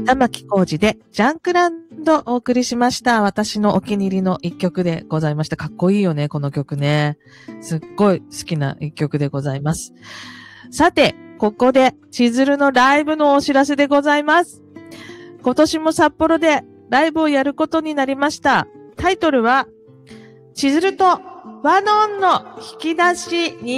玉置浩二でジャンクランドお送りしました。私のお気に入りの一曲でございました。かっこいいよね、この曲ね。すっごい好きな一曲でございます。さて、ここで千鶴のライブのお知らせでございます。今年も札幌でライブをやることになりました。タイトルは、千鶴とワノンの引き出し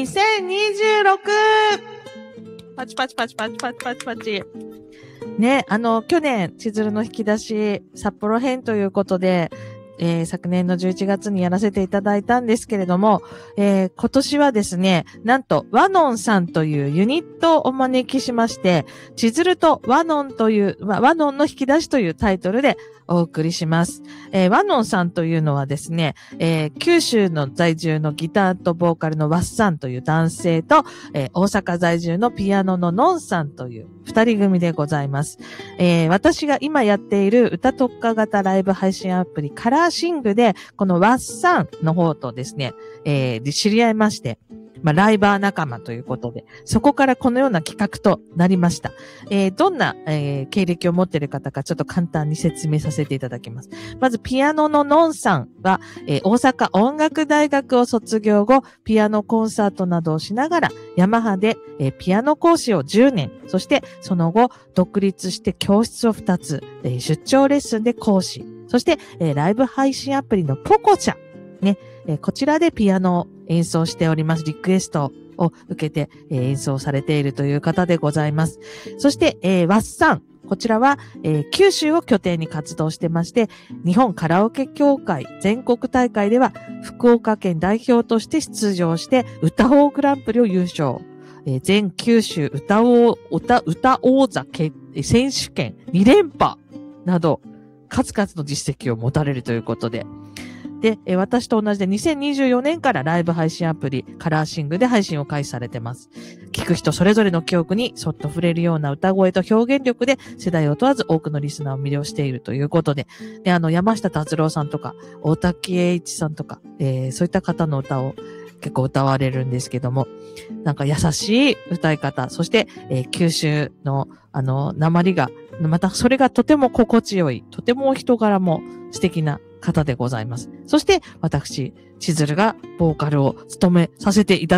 2026。パチパチパチパチパチパチパチ。ね、去年、千鶴の引き出し札幌編ということで、昨年の11月にやらせていただいたんですけれども、今年はですね、なんと、ワノンさんというユニットをお招きしまして、千鶴とワノンという、ワノンの引き出しというタイトルでお送りします。ワノンさんというのはですね、九州の在住のギターとボーカルのワッサンという男性と、大阪在住のピアノのノンさんという二人組でございます。私が今やっている歌特化型ライブ配信アプリカラーシングで、このワッサンの方とですね、で知り合いまして、ライバー仲間ということで、そこからこのような企画となりました。どんな、経歴を持っている方かちょっと簡単に説明させていただきます。まず、ピアノのノンさんは、大阪音楽大学を卒業後、ピアノコンサートなどをしながら、ヤマハで、ピアノ講師を10年、そしてその後、独立して教室を2つ、出張レッスンで講師、そして、ライブ配信アプリのポコチャ、ね、こちらでピアノを演奏しております。リクエストを受けて、演奏されているという方でございます。そして、ワッサン。こちらは、九州を拠点に活動してまして、日本カラオケ協会全国大会では、福岡県代表として出場して、歌王グランプリを優勝。全九州歌王座選手権2連覇など、数々の実績を持たれるということで、で、私と同じで2024年からライブ配信アプリカラーシングで配信を開始されてます。聞く人それぞれの記憶にそっと触れるような歌声と表現力で世代を問わず多くのリスナーを魅了しているということで、で山下達郎さんとか大滝栄一さんとか、そういった方の歌を結構歌われるんですけども、なんか優しい歌い方、そして、九州の訛りが、またそれがとても心地よい、とてもお人柄も素敵な方でございます。そして私、千鶴がボーカルを務めさせていただ